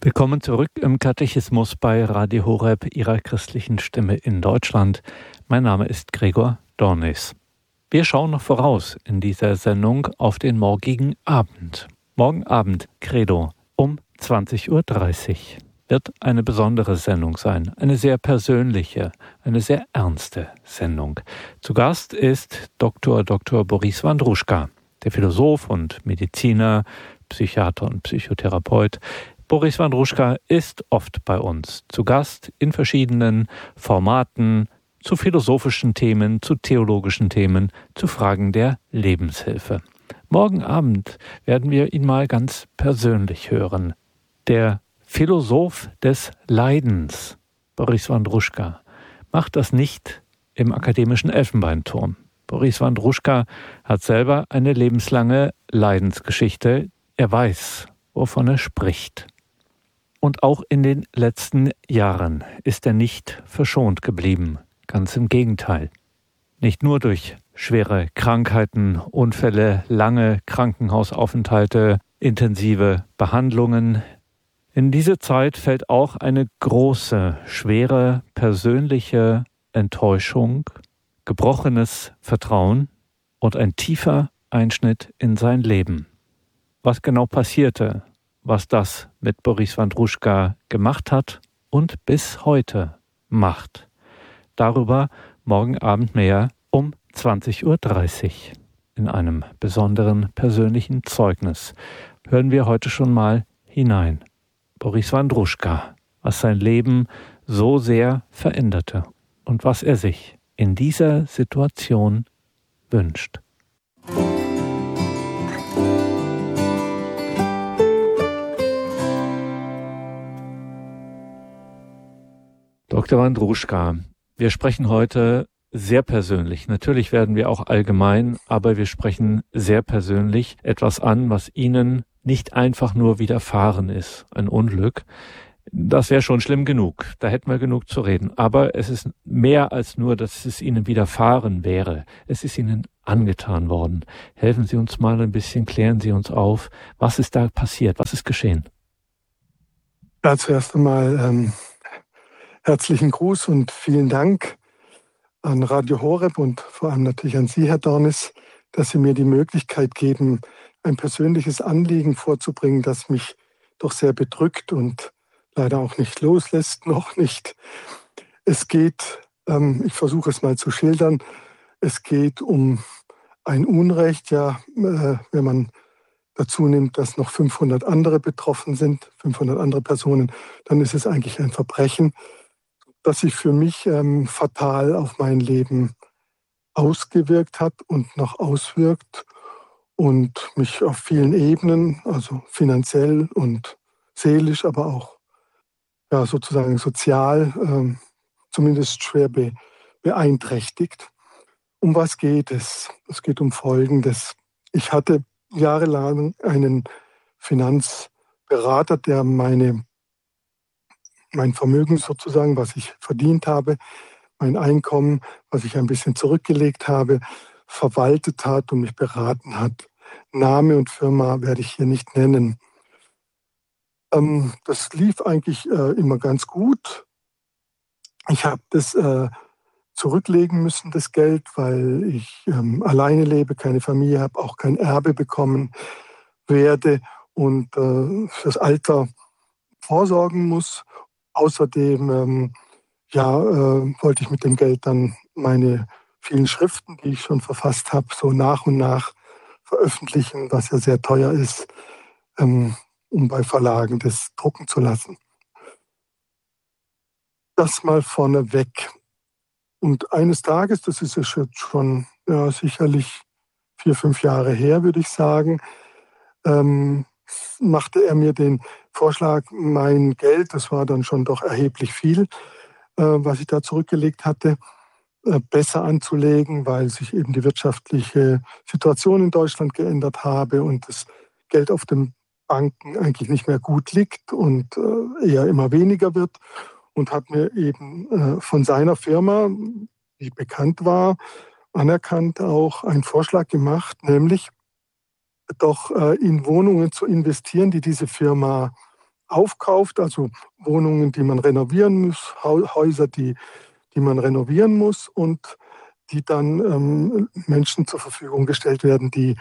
Willkommen zurück im Katechismus bei Radio Horeb, Ihrer christlichen Stimme in Deutschland. Mein Name ist Gregor Dornis. Wir schauen noch voraus in dieser Sendung auf den morgigen Abend. Morgen Abend, Credo, um 20.30 Uhr wird eine besondere Sendung sein. Eine sehr persönliche, eine sehr ernste Sendung. Zu Gast ist Dr. Boris Wandruschka, der Philosoph und Mediziner, Psychiater und Psychotherapeut. Boris Wandruschka ist oft bei uns zu Gast in verschiedenen Formaten zu philosophischen Themen, zu theologischen Themen, zu Fragen der Lebenshilfe. Morgen Abend werden wir ihn mal ganz persönlich hören. Der Philosoph des Leidens, Boris Wandruschka, macht das nicht im akademischen Elfenbeinturm. Boris Wandruschka hat selber eine lebenslange Leidensgeschichte. Er weiß, wovon er spricht. Und auch in den letzten Jahren ist er nicht verschont geblieben. Ganz im Gegenteil. Nicht nur durch schwere Krankheiten, Unfälle, lange Krankenhausaufenthalte, intensive Behandlungen. In diese Zeit fällt auch eine große, schwere persönliche Enttäuschung, gebrochenes Vertrauen und ein tiefer Einschnitt in sein Leben. Was genau passierte, was das mit Boris Wandruschka gemacht hat und bis heute macht. Darüber morgen Abend mehr um 20.30 Uhr. In einem besonderen persönlichen Zeugnis hören wir heute schon mal hinein. Boris Wandruschka, was sein Leben so sehr veränderte und was er sich in dieser Situation wünscht. Dr. Wandruschka, wir sprechen heute sehr persönlich. Natürlich werden wir auch allgemein, aber wir sprechen sehr persönlich etwas an, was Ihnen nicht einfach nur widerfahren ist. Ein Unglück. Das wäre schon schlimm genug. Da hätten wir genug zu reden. Aber es ist mehr als nur, dass es Ihnen widerfahren wäre. Es ist Ihnen angetan worden. Helfen Sie uns mal ein bisschen, klären Sie uns auf. Was ist da passiert? Was ist geschehen? Ja, zuerst einmal herzlichen Gruß und vielen Dank an Radio Horeb und vor allem natürlich an Sie, Herr Dornis, dass Sie mir die Möglichkeit geben, ein persönliches Anliegen vorzubringen, das mich doch sehr bedrückt und leider auch nicht loslässt, noch nicht. Es geht, ich versuche es mal zu schildern, es geht um ein Unrecht, wenn man dazu nimmt, dass noch 500 andere betroffen sind, 500 andere Personen, dann ist es eigentlich ein Verbrechen, das sich für mich fatal auf mein Leben ausgewirkt hat und noch auswirkt und mich auf vielen Ebenen, also finanziell und seelisch, aber auch sozusagen sozial, zumindest schwer beeinträchtigt. Um was geht es? Es geht um Folgendes. Ich hatte jahrelang einen Finanzberater, der mein Vermögen sozusagen, was ich verdient habe, mein Einkommen, was ich ein bisschen zurückgelegt habe, verwaltet hat und mich beraten hat. Name und Firma werde ich hier nicht nennen. Das lief eigentlich immer ganz gut. Ich habe das zurücklegen müssen, das Geld, weil ich alleine lebe, keine Familie habe, auch kein Erbe bekommen werde und fürs Alter vorsorgen muss. Außerdem wollte ich mit dem Geld dann meine vielen Schriften, die ich schon verfasst habe, so nach und nach veröffentlichen, was ja sehr teuer ist, um bei Verlagen das drucken zu lassen. Das mal vorneweg. Und eines Tages, das ist jetzt schon sicherlich 4-5 Jahre her, würde ich sagen, machte er mir den Vorschlag, mein Geld, das war dann schon doch erheblich viel, was ich da zurückgelegt hatte, besser anzulegen, weil sich eben die wirtschaftliche Situation in Deutschland geändert habe und das Geld auf den Banken eigentlich nicht mehr gut liegt und eher immer weniger wird. Und hat mir eben von seiner Firma, die bekannt war, anerkannt auch einen Vorschlag gemacht, nämlich doch in Wohnungen zu investieren, die diese Firma aufkauft, also Wohnungen, die man renovieren muss, Häuser, die man renovieren muss und die dann Menschen zur Verfügung gestellt werden, die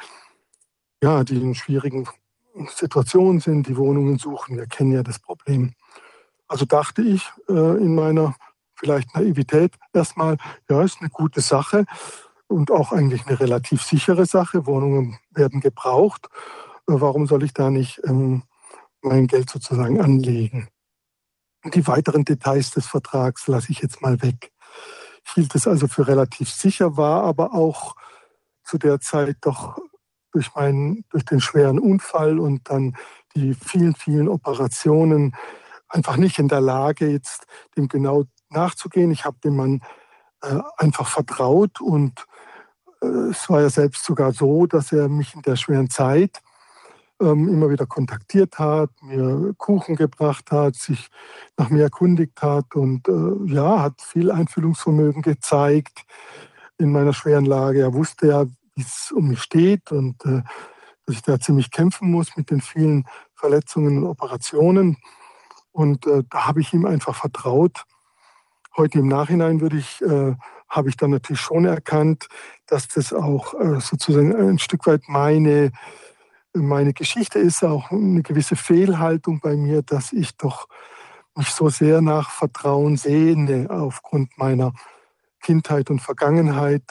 in schwierigen Situationen sind, die Wohnungen suchen. Wir kennen ja das Problem. Also dachte ich in meiner vielleicht Naivität erstmal, ja, ist eine gute Sache und auch eigentlich eine relativ sichere Sache. Wohnungen werden gebraucht. Warum soll ich da nicht mein Geld sozusagen anlegen? Die weiteren Details des Vertrags lasse ich jetzt mal weg. Ich hielt es also für relativ sicher, war aber auch zu der Zeit doch durch den schweren Unfall und dann die vielen, vielen Operationen einfach nicht in der Lage, jetzt dem genau nachzugehen. Ich habe dem Mann einfach vertraut und es war ja selbst sogar so, dass er mich in der schweren Zeit immer wieder kontaktiert hat, mir Kuchen gebracht hat, sich nach mir erkundigt hat und hat viel Einfühlungsvermögen gezeigt in meiner schweren Lage. Er wusste ja, wie es um mich steht und dass ich da ziemlich kämpfen muss mit den vielen Verletzungen und Operationen. Und da habe ich ihm einfach vertraut. Heute im Nachhinein habe ich dann natürlich schon erkannt, dass das auch sozusagen ein Stück weit meine Geschichte ist, auch eine gewisse Fehlhaltung bei mir, dass ich doch mich so sehr nach Vertrauen sehne aufgrund meiner Kindheit und Vergangenheit.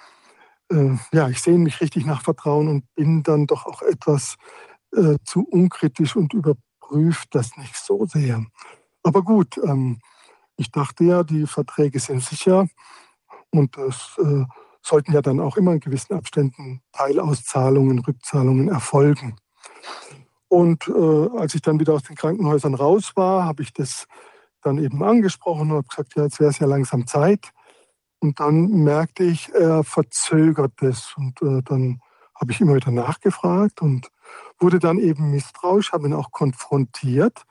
Ich sehne mich richtig nach Vertrauen und bin dann doch auch etwas zu unkritisch und überprüfe das nicht so sehr. Aber gut, ich dachte ja, die Verträge sind sicher und es sollten ja dann auch immer in gewissen Abständen Teilauszahlungen, Rückzahlungen erfolgen. Und als ich dann wieder aus den Krankenhäusern raus war, habe ich das dann eben angesprochen und habe gesagt, ja, jetzt wäre es ja langsam Zeit. Und dann merkte ich, er verzögert es. Und dann habe ich immer wieder nachgefragt und wurde dann eben misstrauisch, habe ihn auch konfrontiert.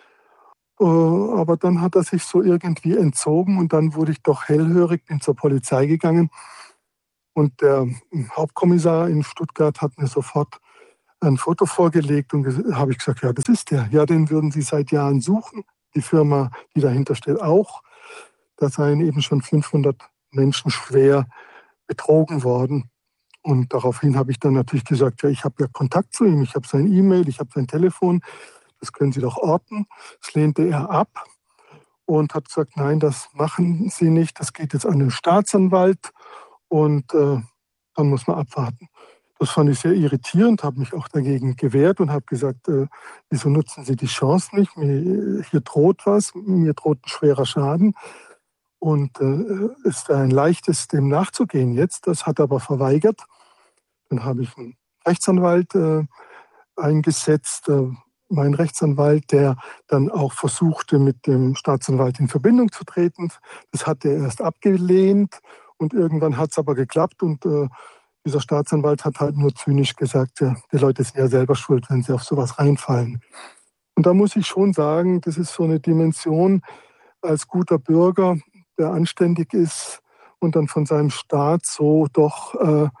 Aber dann hat er sich so irgendwie entzogen und dann wurde ich doch hellhörig, bin zur Polizei gegangen. Und der Hauptkommissar in Stuttgart hat mir sofort ein Foto vorgelegt und habe ich gesagt, ja, das ist der. Ja, den würden Sie seit Jahren suchen. Die Firma, die dahinter steht, auch. Da seien eben schon 500 Menschen schwer betrogen worden. Und daraufhin habe ich dann natürlich gesagt, ja, ich habe ja Kontakt zu ihm, ich habe sein E-Mail, ich habe sein Telefon, das können Sie doch orten. Das lehnte er ab und hat gesagt, nein, das machen Sie nicht, das geht jetzt an den Staatsanwalt und dann muss man abwarten. Das fand ich sehr irritierend, habe mich auch dagegen gewehrt und habe gesagt, wieso nutzen Sie die Chance nicht? Hier droht was, mir droht ein schwerer Schaden. Und ist ein leichtes, dem nachzugehen jetzt. Das hat er aber verweigert. Dann habe ich einen Rechtsanwalt eingesetzt, mein Rechtsanwalt, der dann auch versuchte, mit dem Staatsanwalt in Verbindung zu treten. Das hat er erst abgelehnt und irgendwann hat es aber geklappt und dieser Staatsanwalt hat halt nur zynisch gesagt, ja, die Leute sind ja selber schuld, wenn sie auf sowas reinfallen. Und da muss ich schon sagen, das ist so eine Dimension als guter Bürger, der anständig ist und dann von seinem Staat so doch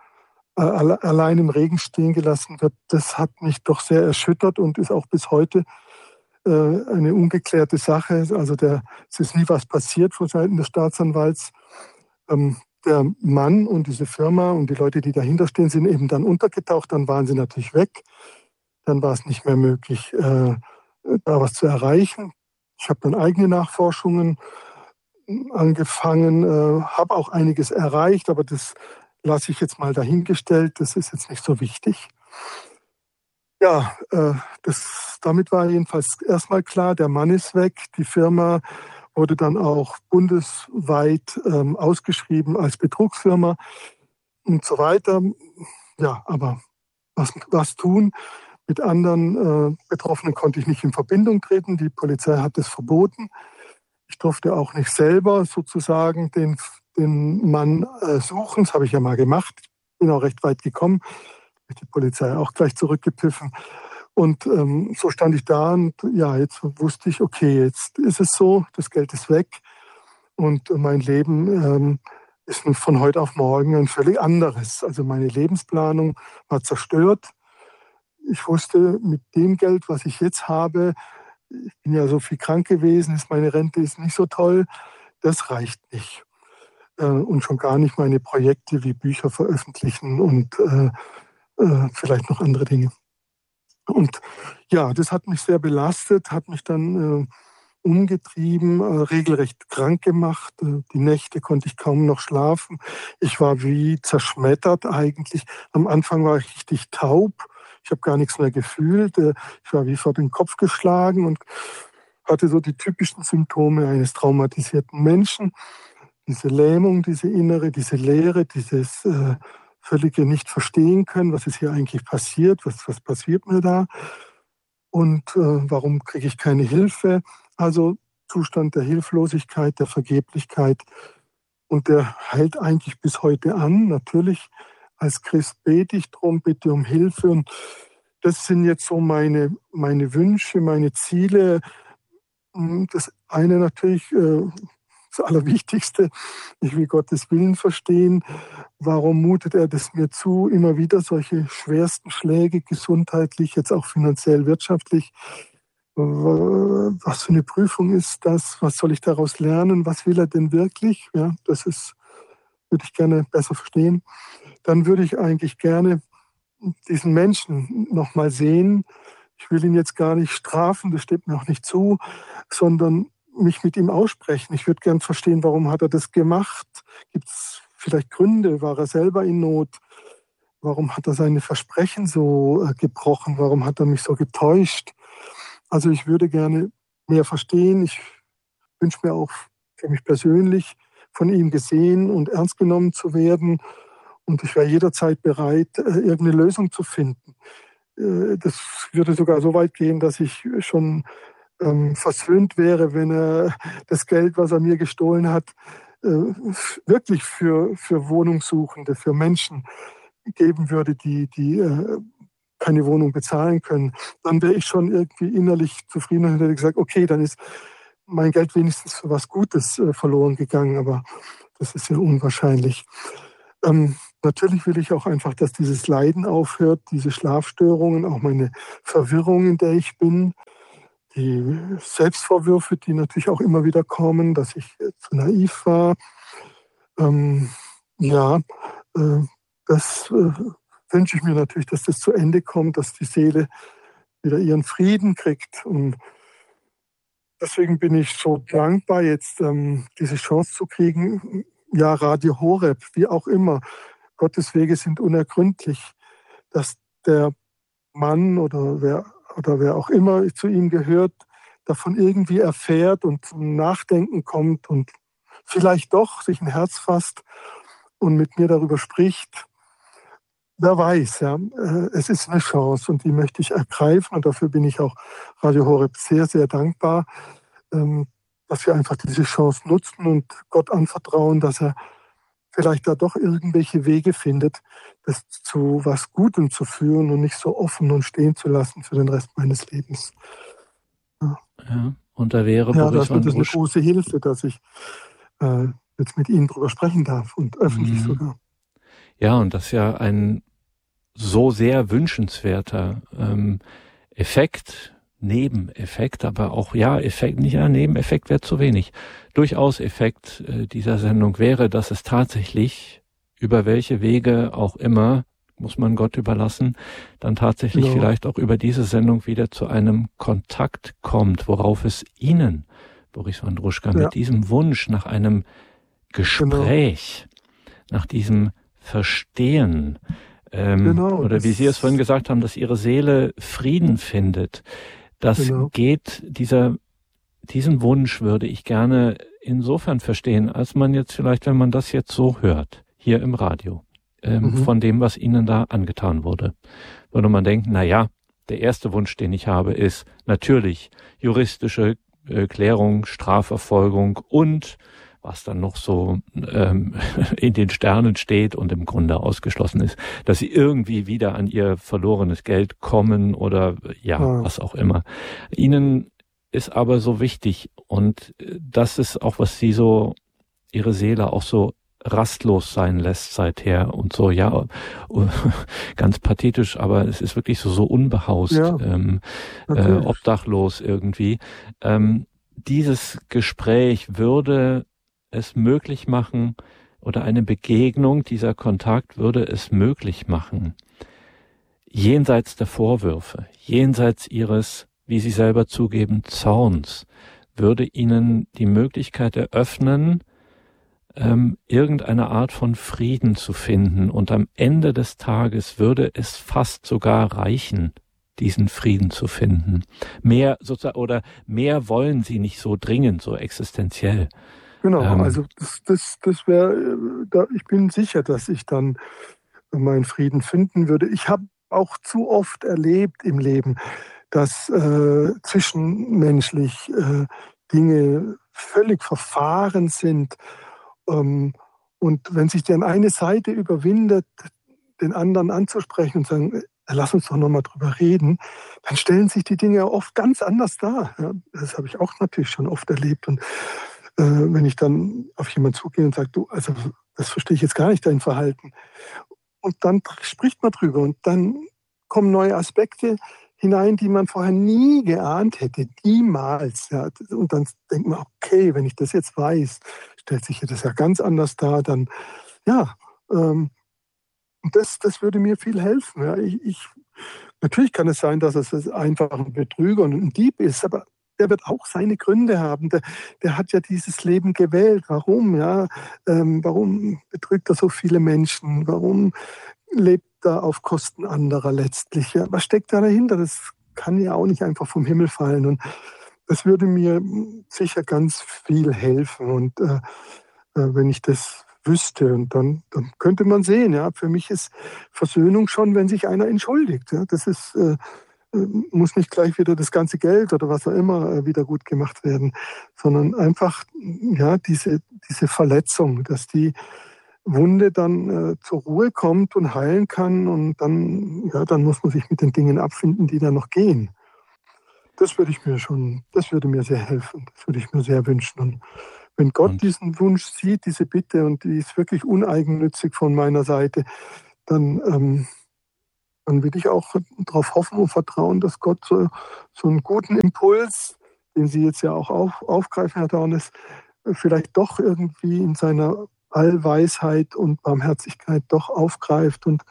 allein im Regen stehen gelassen wird, das hat mich doch sehr erschüttert und ist auch bis heute eine ungeklärte Sache. Also es ist nie was passiert von Seiten des Staatsanwalts. Der Mann und diese Firma und die Leute, die dahinter stehen, sind eben dann untergetaucht. Dann waren sie natürlich weg. Dann war es nicht mehr möglich, da was zu erreichen. Ich habe dann eigene Nachforschungen angefangen, habe auch einiges erreicht, aber das lasse ich jetzt mal dahingestellt. Das ist jetzt nicht so wichtig. Ja, damit war jedenfalls erstmal klar, der Mann ist weg. Die Firma wurde dann auch bundesweit ausgeschrieben als Betrugsfirma und so weiter. Ja, aber was tun? Mit anderen Betroffenen konnte ich nicht in Verbindung treten. Die Polizei hat es verboten. Ich durfte auch nicht selber sozusagen den Mann suchen. Das habe ich ja mal gemacht. Bin auch recht weit gekommen. Habe die Polizei auch gleich zurückgepfiffen. Und so stand ich da und ja, jetzt wusste ich, okay, jetzt ist es so, das Geld ist weg und mein Leben ist von heute auf morgen ein völlig anderes. Also meine Lebensplanung war zerstört. Ich wusste, mit dem Geld, was ich jetzt habe, ich bin ja so viel krank gewesen, meine Rente ist nicht so toll, das reicht nicht. Und schon gar nicht meine Projekte wie Bücher veröffentlichen und vielleicht noch andere Dinge. Und ja, das hat mich sehr belastet, hat mich dann umgetrieben, regelrecht krank gemacht. Die Nächte konnte ich kaum noch schlafen. Ich war wie zerschmettert eigentlich. Am Anfang war ich richtig taub. Ich habe gar nichts mehr gefühlt. Ich war wie vor den Kopf geschlagen und hatte so die typischen Symptome eines traumatisierten Menschen. Diese Lähmung, diese innere, diese Leere, dieses völlige nicht verstehen können, was ist hier eigentlich passiert, was passiert mir da und warum kriege ich keine Hilfe. Also Zustand der Hilflosigkeit, der Vergeblichkeit und der hält eigentlich bis heute an. Natürlich als Christ bete ich drum, bitte um Hilfe und das sind jetzt so meine Wünsche, meine Ziele. Das eine natürlich, das Allerwichtigste, ich will Gottes Willen verstehen. Warum mutet er das mir zu? Immer wieder solche schwersten Schläge, gesundheitlich, jetzt auch finanziell, wirtschaftlich. Was für eine Prüfung ist das? Was soll ich daraus lernen? Was will er denn wirklich? Ja, würde ich gerne besser verstehen. Dann würde ich eigentlich gerne diesen Menschen nochmal sehen. Ich will ihn jetzt gar nicht strafen, das steht mir auch nicht zu, sondern mich mit ihm aussprechen. Ich würde gern verstehen, warum hat er das gemacht? Gibt es vielleicht Gründe? War er selber in Not? Warum hat er seine Versprechen so gebrochen? Warum hat er mich so getäuscht? Also ich würde gerne mehr verstehen. Ich wünsche mir auch für mich persönlich, von ihm gesehen und ernst genommen zu werden. Und ich wäre jederzeit bereit, irgendeine Lösung zu finden. Das würde sogar so weit gehen, dass ich schon versöhnt wäre, wenn er das Geld, was er mir gestohlen hat, wirklich für Wohnungssuchende, für Menschen geben würde, die keine Wohnung bezahlen können. Dann wäre ich schon irgendwie innerlich zufrieden und hätte gesagt, okay, dann ist mein Geld wenigstens für was Gutes verloren gegangen, aber das ist ja unwahrscheinlich. Natürlich will ich auch einfach, dass dieses Leiden aufhört, diese Schlafstörungen, auch meine Verwirrung, in der ich bin, die Selbstvorwürfe, die natürlich auch immer wieder kommen, dass ich zu naiv war. Das wünsche ich mir natürlich, dass das zu Ende kommt, dass die Seele wieder ihren Frieden kriegt. Und deswegen bin ich so dankbar, jetzt diese Chance zu kriegen. Ja, Radio Horeb, wie auch immer. Gottes Wege sind unergründlich. Dass der Mann oder wer auch immer zu ihm gehört, davon irgendwie erfährt und zum Nachdenken kommt und vielleicht doch sich ein Herz fasst und mit mir darüber spricht. Wer weiß, ja, es ist eine Chance und die möchte ich ergreifen und dafür bin ich auch Radio Horeb sehr, sehr dankbar, dass wir einfach diese Chance nutzen und Gott anvertrauen, dass er vielleicht da doch irgendwelche Wege findet, das zu was Gutem zu führen und nicht so offen und stehen zu lassen für den Rest meines Lebens. Ja, und da wäre Boris van Drusch. Das ist eine große Hilfe, dass ich jetzt mit Ihnen drüber sprechen darf und öffentlich sogar. Ja, und das ist ja ein so sehr wünschenswerter Nebeneffekt, aber auch Nebeneffekt wäre zu wenig. Durchaus Effekt dieser Sendung wäre, dass es tatsächlich, über welche Wege auch immer, muss man Gott überlassen, dann tatsächlich vielleicht auch über diese Sendung wieder zu einem Kontakt kommt, worauf es Ihnen, Boris van Druschka, mit diesem Wunsch nach einem Gespräch, nach diesem Verstehen, oder wie Sie es vorhin gesagt haben, dass Ihre Seele Frieden findet, das geht, diesen Wunsch würde ich gerne insofern verstehen, als man jetzt vielleicht, wenn man das jetzt so hört, hier im Radio, von dem, was Ihnen da angetan wurde, würde man denken, der erste Wunsch, den ich habe, ist natürlich juristische Klärung, Strafverfolgung und was dann noch so in den Sternen steht und im Grunde ausgeschlossen ist, dass sie irgendwie wieder an ihr verlorenes Geld kommen oder was auch immer. Ihnen ist aber so wichtig und das ist auch, was Sie so, Ihre Seele auch so rastlos sein lässt seither und so, ja, ganz pathetisch, aber es ist wirklich so unbehaust, obdachlos irgendwie. Dieses Gespräch würde es möglich machen, oder eine Begegnung, dieser Kontakt würde es möglich machen, jenseits der Vorwürfe, jenseits ihres, wie Sie selber zugeben, Zorns, würde Ihnen die Möglichkeit eröffnen, irgendeine Art von Frieden zu finden. Und am Ende des Tages würde es fast sogar reichen, diesen Frieden zu finden. Mehr sozusagen, oder mehr wollen Sie nicht so dringend, so existenziell. Genau, also das wäre, ich bin sicher, dass ich dann meinen Frieden finden würde. Ich habe auch zu oft erlebt im Leben, dass zwischenmenschlich Dinge völlig verfahren sind. Und wenn sich dann eine Seite überwindet, den anderen anzusprechen und sagen, lass uns doch nochmal drüber reden, dann stellen sich die Dinge oft ganz anders dar. Ja, das habe ich auch natürlich schon oft erlebt. Und wenn ich dann auf jemanden zugehe und sage, du, also das verstehe ich jetzt gar nicht, dein Verhalten. Und dann spricht man drüber und dann kommen neue Aspekte hinein, die man vorher nie geahnt hätte, niemals. Ja. Und dann denkt man, okay, wenn ich das jetzt weiß, stellt sich das ja ganz anders dar, dann, ja, das würde mir viel helfen. Ja. Natürlich kann es sein, dass es einfach ein Betrüger und ein Dieb ist, aber der wird auch seine Gründe haben. Der hat ja dieses Leben gewählt. Warum? Ja? Warum betrügt er so viele Menschen? Warum lebt er auf Kosten anderer letztlich? Ja? Was steckt da dahinter? Das kann ja auch nicht einfach vom Himmel fallen. Und das würde mir sicher ganz viel helfen. Und wenn ich das wüsste, und dann könnte man sehen, ja, für mich ist Versöhnung schon, wenn sich einer entschuldigt. Ja? Das ist muss nicht gleich wieder das ganze Geld oder was auch immer wieder gut gemacht werden, sondern einfach ja diese Verletzung, dass die Wunde dann zur Ruhe kommt und heilen kann und dann muss man sich mit den Dingen abfinden, die da noch gehen. Das würde mir sehr helfen, das würde ich mir sehr wünschen. Und wenn Gott diesen Wunsch sieht, diese Bitte, und die ist wirklich uneigennützig von meiner Seite, dann will ich auch darauf hoffen und vertrauen, dass Gott so einen guten Impuls, den Sie jetzt ja auch aufgreifen, Herr Dornes, vielleicht doch irgendwie in seiner Allweisheit und Barmherzigkeit doch aufgreift und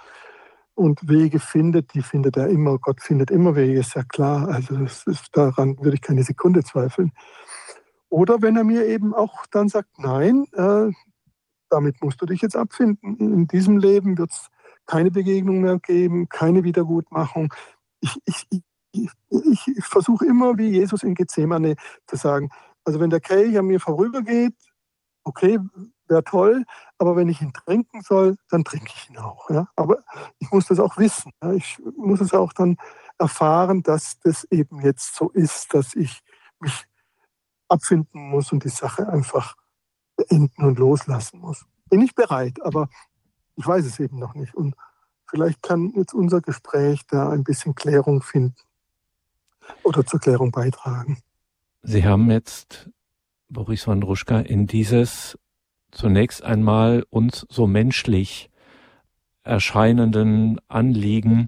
Wege findet. Die findet er immer. Gott findet immer Wege, ist ja klar. Also daran würde ich keine Sekunde zweifeln. Oder wenn er mir eben auch dann sagt, nein, damit musst du dich jetzt abfinden. In diesem Leben wird es keine Begegnung mehr geben, keine Wiedergutmachung. Ich versuche immer, wie Jesus in Gethsemane, zu sagen, also wenn der Kelch an mir vorübergeht, okay, wäre toll, aber wenn ich ihn trinken soll, dann trinke ich ihn auch. Ja? Aber ich muss das auch wissen. Ja? Ich muss es auch dann erfahren, dass das eben jetzt so ist, dass ich mich abfinden muss und die Sache einfach beenden und loslassen muss. Bin ich bereit, aber ich weiß es eben noch nicht. Und vielleicht kann jetzt unser Gespräch da ein bisschen Klärung finden oder zur Klärung beitragen. Sie haben jetzt, Boris Wondruschka, in dieses zunächst einmal uns so menschlich erscheinenden Anliegen,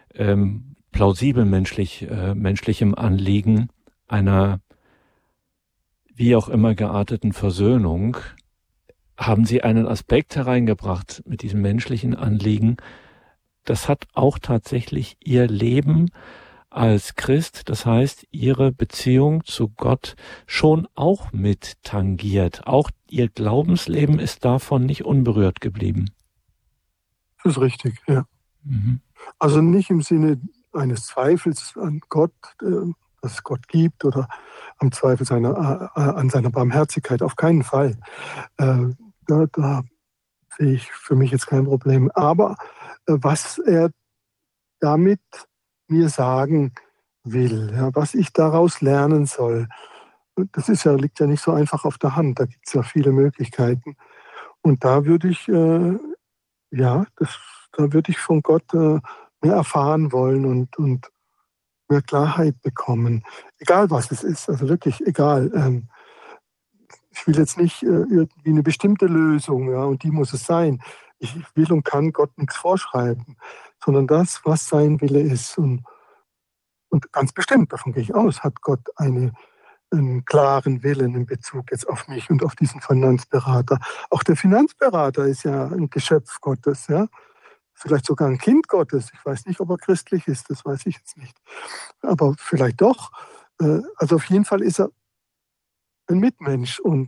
plausibel menschlichem Anliegen einer wie auch immer gearteten Versöhnung, haben Sie einen Aspekt hereingebracht mit diesem menschlichen Anliegen. Das hat auch tatsächlich Ihr Leben als Christ, das heißt Ihre Beziehung zu Gott, schon auch mit tangiert. Auch Ihr Glaubensleben ist davon nicht unberührt geblieben. Das ist richtig, ja. Mhm. Also nicht im Sinne eines Zweifels an Gott, dass es Gott gibt, oder am Zweifel an seiner Barmherzigkeit, auf keinen Fall. Da sehe ich für mich jetzt kein Problem. Aber was er damit mir sagen will, ja, was ich daraus lernen soll, das liegt ja nicht so einfach auf der Hand. Da gibt es ja viele Möglichkeiten. Und da würde ich, von Gott mehr erfahren wollen und mehr Klarheit bekommen. Egal was es ist, also wirklich egal. Ich will jetzt nicht irgendwie eine bestimmte Lösung, ja, und die muss es sein. Ich will und kann Gott nichts vorschreiben, sondern das, was sein Wille ist. Und ganz bestimmt, davon gehe ich aus, hat Gott einen klaren Willen in Bezug jetzt auf mich und auf diesen Finanzberater. Auch der Finanzberater ist ja ein Geschöpf Gottes, ja. Vielleicht sogar ein Kind Gottes. Ich weiß nicht, ob er christlich ist, das weiß ich jetzt nicht. Aber vielleicht doch. Also auf jeden Fall ist er ein Mitmensch und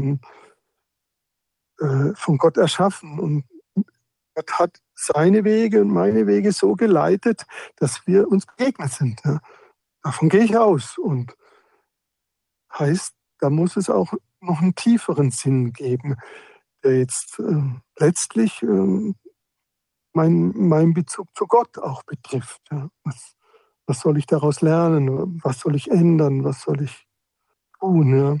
von Gott erschaffen. Und Gott hat seine Wege und meine Wege so geleitet, dass wir uns begegnet sind. Ja. Davon gehe ich aus. Und heißt, da muss es auch noch einen tieferen Sinn geben, der jetzt letztlich mein Bezug zu Gott auch betrifft. Ja. Was soll ich daraus lernen? Was soll ich ändern? Was soll ich tun? Ja,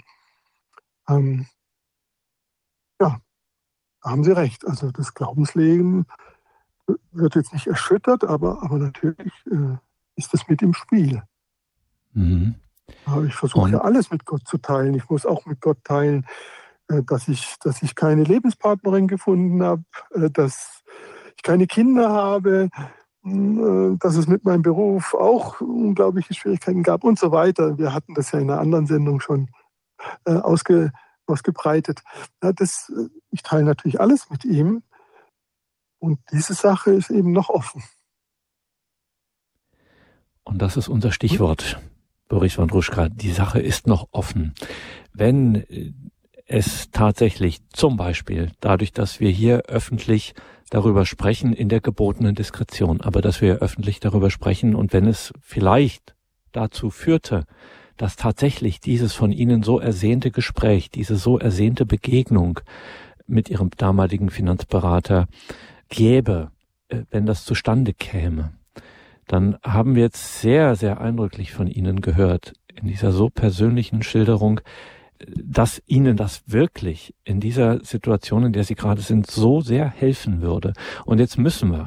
ja, da haben Sie recht. Also das Glaubensleben wird jetzt nicht erschüttert, aber natürlich ist das mit im Spiel. Mhm. Aber ich versuche ja alles mit Gott zu teilen. Ich muss auch mit Gott teilen, dass ich keine Lebenspartnerin gefunden habe, dass ich keine Kinder habe, dass es mit meinem Beruf auch unglaubliche Schwierigkeiten gab und so weiter. Wir hatten das ja in einer anderen Sendung schon ausgebreitet. Ja, ich teile natürlich alles mit ihm und diese Sache ist eben noch offen. Und das ist unser Stichwort, Boris Wondruschka. Die Sache ist noch offen. Wenn es tatsächlich zum Beispiel dadurch, dass wir hier öffentlich darüber sprechen, in der gebotenen Diskretion, aber dass wir öffentlich darüber sprechen und wenn es vielleicht dazu führte, dass tatsächlich dieses von Ihnen so ersehnte Gespräch, diese so ersehnte Begegnung mit Ihrem damaligen Finanzberater gäbe, wenn das zustande käme, dann haben wir jetzt sehr, sehr eindrücklich von Ihnen gehört, in dieser so persönlichen Schilderung, dass Ihnen das wirklich in dieser Situation, in der Sie gerade sind, so sehr helfen würde. Und jetzt müssen wir,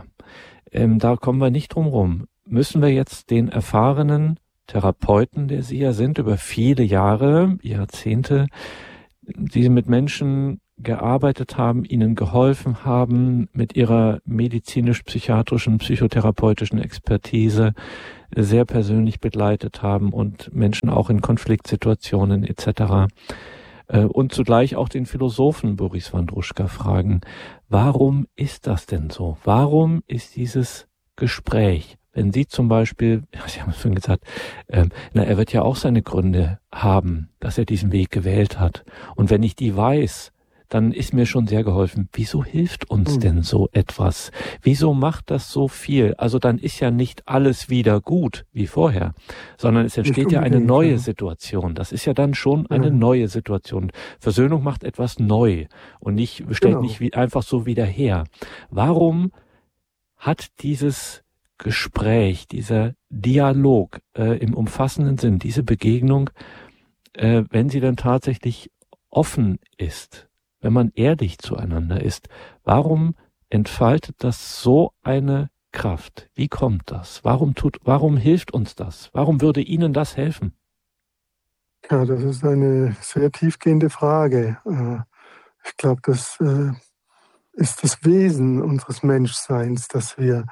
da kommen wir nicht drum rum, müssen wir jetzt den erfahrenen Therapeuten, der Sie ja sind, über viele Jahre, Jahrzehnte, die Sie mit Menschen gearbeitet haben, ihnen geholfen haben, mit ihrer medizinisch-psychiatrischen, psychotherapeutischen Expertise sehr persönlich begleitet haben und Menschen auch in Konfliktsituationen etc. Und zugleich auch den Philosophen Boris Wondruschka fragen, warum ist das denn so? Warum ist dieses Gespräch, wenn Sie zum Beispiel, Sie haben es schon gesagt, er wird ja auch seine Gründe haben, dass er diesen Weg gewählt hat. Und wenn ich die weiß, dann ist mir schon sehr geholfen. Wieso hilft uns denn so etwas? Wieso macht das so viel? Also dann ist ja nicht alles wieder gut wie vorher, sondern es entsteht ja eine neue Situation. Das ist ja dann schon eine neue Situation. Versöhnung macht etwas neu und stellt nicht einfach so wieder her. Warum hat dieses Gespräch, dieser Dialog im umfassenden Sinn, diese Begegnung, wenn sie dann tatsächlich offen ist, wenn man ehrlich zueinander ist, warum entfaltet das so eine Kraft? Wie kommt das? Warum hilft uns das? Warum würde Ihnen das helfen? Ja, das ist eine sehr tiefgehende Frage. Ich glaube, das ist das Wesen unseres Menschseins, dass wir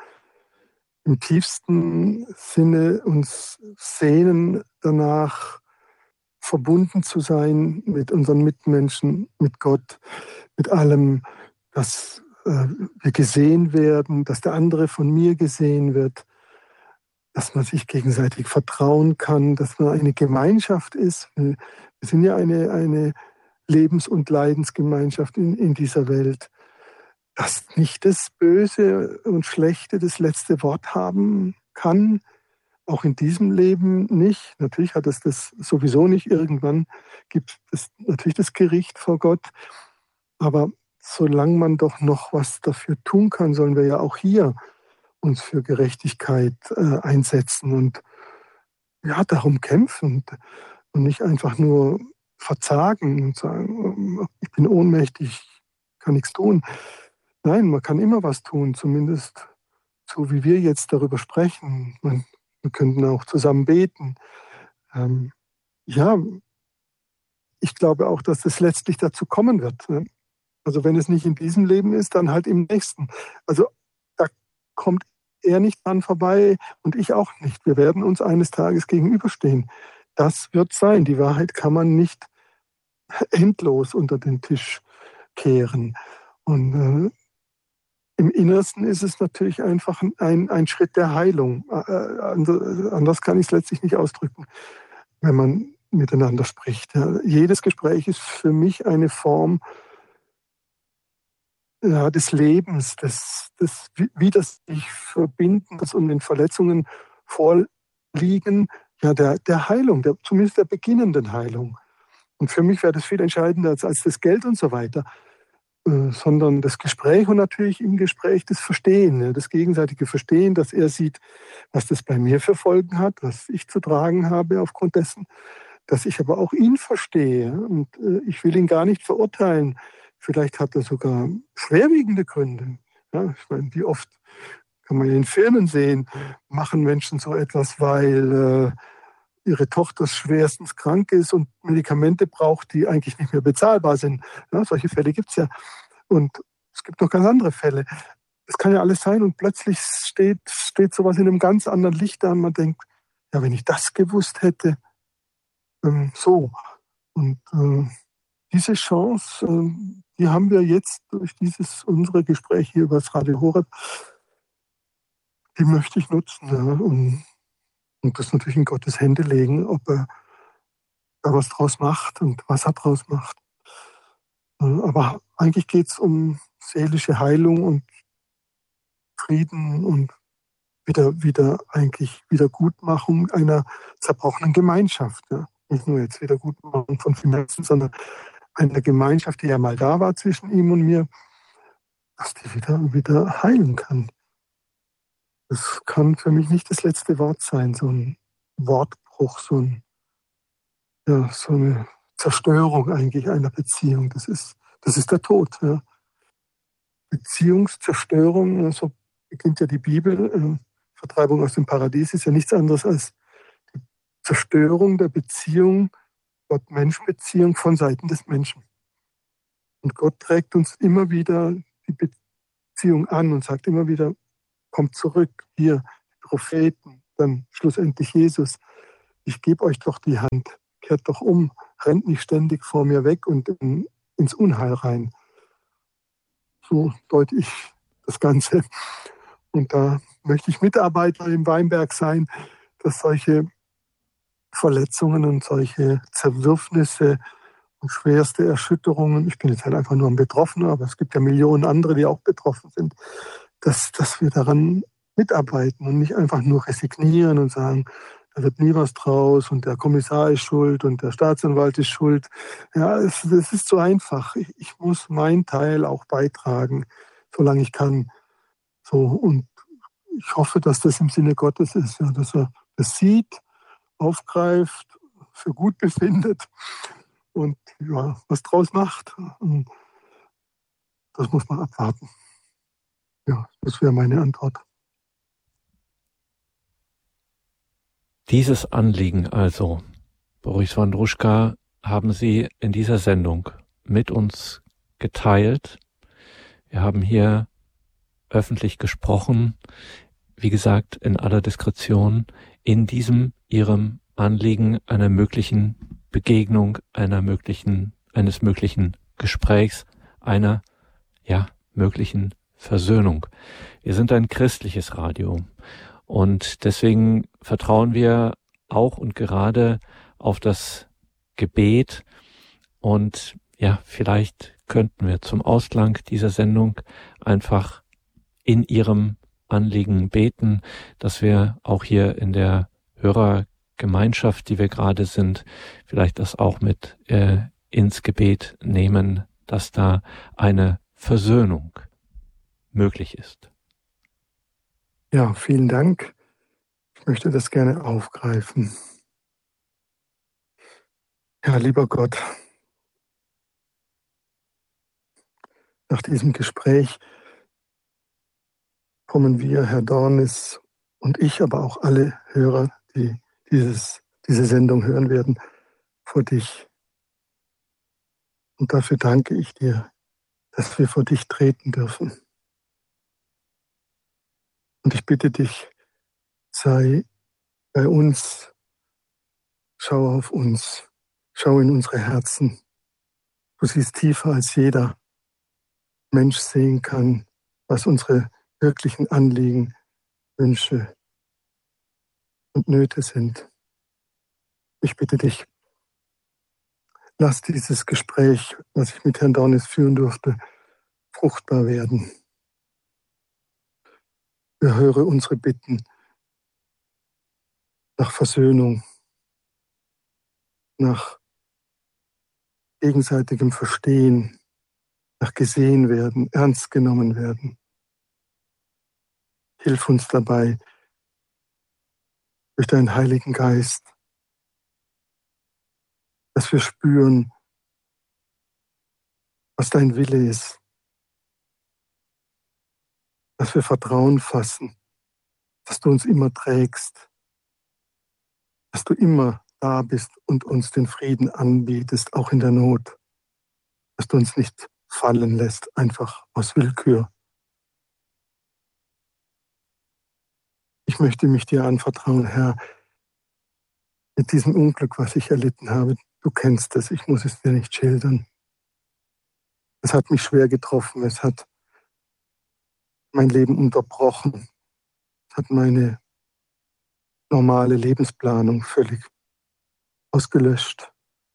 im tiefsten Sinne uns sehnen danach, verbunden zu sein mit unseren Mitmenschen, mit Gott, mit allem, dass wir gesehen werden, dass der andere von mir gesehen wird, dass man sich gegenseitig vertrauen kann, dass man eine Gemeinschaft ist. Wir sind ja eine Lebens- und Leidensgemeinschaft in dieser Welt, dass nicht das Böse und Schlechte das letzte Wort haben kann, auch in diesem Leben nicht. Natürlich hat es das sowieso nicht. Irgendwann gibt es natürlich das Gericht vor Gott. Aber solange man doch noch was dafür tun kann, sollen wir ja auch hier uns für Gerechtigkeit einsetzen und ja, darum kämpfen und nicht einfach nur verzagen und sagen, ich bin ohnmächtig, kann nichts tun. Nein, man kann immer was tun, zumindest so wie wir jetzt darüber sprechen. Wir könnten auch zusammen beten. Ja, ich glaube auch, dass es letztlich dazu kommen wird. Ne? Also wenn es nicht in diesem Leben ist, dann halt im nächsten. Also da kommt er nicht dran vorbei und ich auch nicht. Wir werden uns eines Tages gegenüberstehen. Das wird sein. Die Wahrheit kann man nicht endlos unter den Tisch kehren. Und im Innersten ist es natürlich einfach ein Schritt der Heilung. Anders kann ich es letztlich nicht ausdrücken, wenn man miteinander spricht. Ja. Jedes Gespräch ist für mich eine Form des Lebens, wie das sich verbinden, das um den Verletzungen vorliegen, ja, der Heilung, zumindest der beginnenden Heilung. Und für mich wäre das viel entscheidender als das Geld und so weiter, sondern das Gespräch und natürlich im Gespräch das Verstehen, das gegenseitige Verstehen, dass er sieht, was das bei mir für Folgen hat, was ich zu tragen habe aufgrund dessen, dass ich aber auch ihn verstehe. Und ich will ihn gar nicht verurteilen. Vielleicht hat er sogar schwerwiegende Gründe. Ja, ich meine, wie oft kann man in Filmen sehen, machen Menschen so etwas, weil ihre Tochter schwerstens krank ist und Medikamente braucht, die eigentlich nicht mehr bezahlbar sind. Ja, solche Fälle gibt es ja. Und es gibt noch ganz andere Fälle. Es kann ja alles sein und plötzlich steht sowas in einem ganz anderen Licht da und man denkt, ja, wenn ich das gewusst hätte, so. Und diese Chance, die haben wir jetzt durch unsere Gespräche hier über das Radio Horeb, die möchte ich nutzen. Ja, und das natürlich in Gottes Hände legen, ob er da was draus macht und was er draus macht. Aber eigentlich geht es um seelische Heilung und Frieden und Wiedergutmachung einer zerbrochenen Gemeinschaft. Ja. Nicht nur jetzt Wiedergutmachung von Finanzen, sondern eine Gemeinschaft, die ja mal da war zwischen ihm und mir, dass die wieder heilen kann. Das kann für mich nicht das letzte Wort sein, so ein Wortbruch, so eine Zerstörung eigentlich einer Beziehung. Das ist der Tod. Ja. Beziehungszerstörung, so beginnt ja die Bibel. Vertreibung aus dem Paradies ist ja nichts anderes als die Zerstörung der Beziehung, Gott-Mensch-Beziehung von Seiten des Menschen. Und Gott trägt uns immer wieder die Beziehung an und sagt immer wieder, kommt zurück, hier, Propheten, dann schlussendlich Jesus. Ich gebe euch doch die Hand, kehrt doch um, rennt nicht ständig vor mir weg und ins Unheil rein. So deute ich das Ganze. Und da möchte ich Mitarbeiter im Weinberg sein, dass solche Verletzungen und solche Zerwürfnisse und schwerste Erschütterungen, ich bin jetzt halt einfach nur ein Betroffener, aber es gibt ja Millionen andere, die auch betroffen sind, dass wir daran mitarbeiten und nicht einfach nur resignieren und sagen, da wird nie was draus und der Kommissar ist schuld und der Staatsanwalt ist schuld. Ja, es ist so einfach. Ich muss meinen Teil auch beitragen, solange ich kann. So, und ich hoffe, dass das im Sinne Gottes ist, ja, dass er das sieht, aufgreift, für gut befindet und ja, was draus macht. Und das muss man abwarten. Ja, das wäre meine Antwort. Dieses Anliegen also, Boris Wondruschka, haben Sie in dieser Sendung mit uns geteilt. Wir haben hier öffentlich gesprochen, wie gesagt, in aller Diskretion, in diesem Ihrem Anliegen einer möglichen Begegnung, eines möglichen Gesprächs, einer, möglichen Versöhnung. Wir sind ein christliches Radio und deswegen vertrauen wir auch und gerade auf das Gebet und vielleicht könnten wir zum Ausklang dieser Sendung einfach in Ihrem Anliegen beten, dass wir auch hier in der Hörergemeinschaft, die wir gerade sind, vielleicht das auch mit ins Gebet nehmen, dass da eine Versöhnung möglich ist. Ja, vielen Dank. Ich möchte das gerne aufgreifen. Ja, lieber Gott, nach diesem Gespräch kommen wir, Herr Dornis und ich, aber auch alle Hörer, die diese Sendung hören werden, vor dich. Und dafür danke ich dir, dass wir vor dich treten dürfen. Und ich bitte dich, sei bei uns, schau auf uns, schau in unsere Herzen. Du siehst tiefer als jeder Mensch sehen kann, was unsere wirklichen Anliegen, Wünsche und Nöte sind. Ich bitte dich, lass dieses Gespräch, was ich mit Herrn Dornis führen durfte, fruchtbar werden. Erhöre unsere Bitten nach Versöhnung, nach gegenseitigem Verstehen, nach gesehen werden, ernst genommen werden. Hilf uns dabei durch deinen Heiligen Geist, dass wir spüren, was dein Wille ist, dass wir Vertrauen fassen, dass du uns immer trägst, dass du immer da bist und uns den Frieden anbietest, auch in der Not, dass du uns nicht fallen lässt, einfach aus Willkür. Ich möchte mich dir anvertrauen, Herr, mit diesem Unglück, was ich erlitten habe. Du kennst es, ich muss es dir nicht schildern. Es hat mich schwer getroffen, es hat mein Leben unterbrochen, es hat meine normale Lebensplanung völlig ausgelöscht.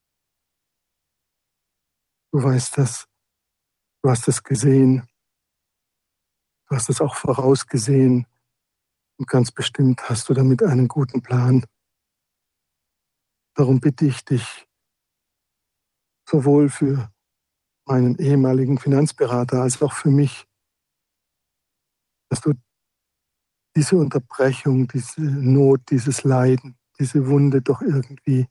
Du weißt das, du hast es gesehen, du hast es auch vorausgesehen und ganz bestimmt hast du damit einen guten Plan. Darum bitte ich dich, sowohl für meinen ehemaligen Finanzberater als auch für mich, dass du diese Unterbrechung, diese Not, dieses Leiden, diese Wunde doch irgendwie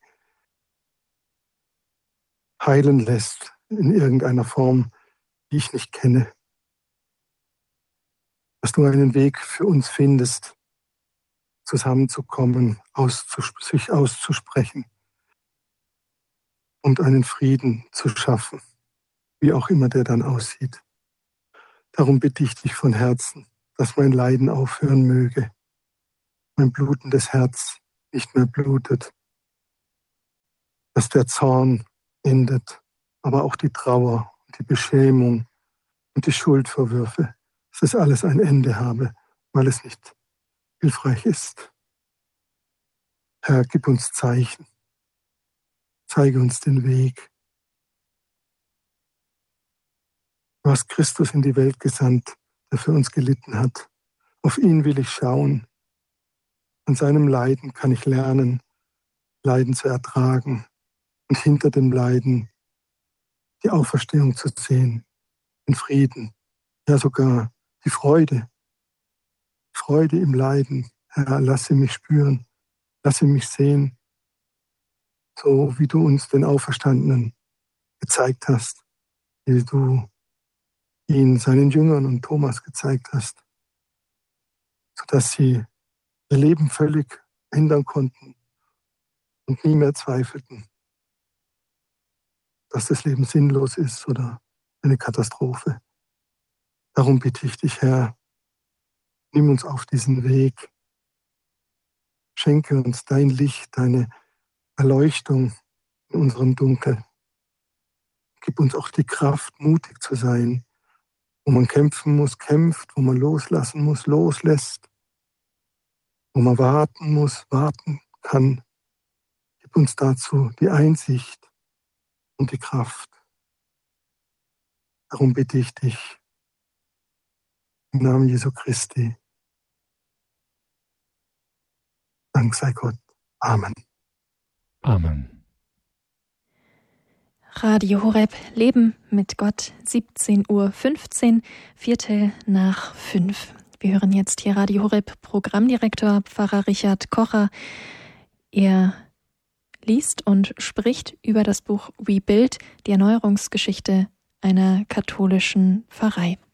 heilen lässt in irgendeiner Form, die ich nicht kenne. Dass du einen Weg für uns findest, zusammenzukommen, sich auszusprechen und einen Frieden zu schaffen, wie auch immer der dann aussieht. Darum bitte ich dich von Herzen, dass mein Leiden aufhören möge, mein blutendes Herz nicht mehr blutet, dass der Zorn endet, aber auch die Trauer und die Beschämung und die Schuldvorwürfe, dass das alles ein Ende habe, weil es nicht hilfreich ist. Herr, gib uns Zeichen, zeige uns den Weg. Du hast Christus in die Welt gesandt, der für uns gelitten hat. Auf ihn will ich schauen. An seinem Leiden kann ich lernen, Leiden zu ertragen und hinter dem Leiden die Auferstehung zu sehen, den Frieden, ja sogar die Freude. Freude im Leiden. Herr, lasse mich spüren, lasse mich sehen, so wie du uns den Auferstandenen gezeigt hast, wie du ihn seinen Jüngern und Thomas gezeigt hast, sodass sie ihr Leben völlig ändern konnten und nie mehr zweifelten, dass das Leben sinnlos ist oder eine Katastrophe. Darum bitte ich dich, Herr, nimm uns auf diesen Weg, schenke uns dein Licht, deine Erleuchtung in unserem Dunkel. Gib uns auch die Kraft, mutig zu sein, wo man kämpfen muss, kämpft, wo man loslassen muss, loslässt, wo man warten muss, warten kann. Gib uns dazu die Einsicht und die Kraft. Darum bitte ich dich im Namen Jesu Christi. Dank sei Gott. Amen. Amen. Radio Horeb, Leben mit Gott, 17:15 Uhr, 5:15. Wir hören jetzt hier Radio Horeb Programmdirektor Pfarrer Richard Kocher. Er liest und spricht über das Buch Rebuild, die Erneuerungsgeschichte einer katholischen Pfarrei.